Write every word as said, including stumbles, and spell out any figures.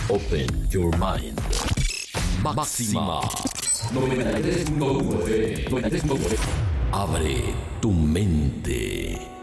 Open your mind. Máxima noventa y tres punto uno F M. noventa y tres punto uno F M. Abre tu mente.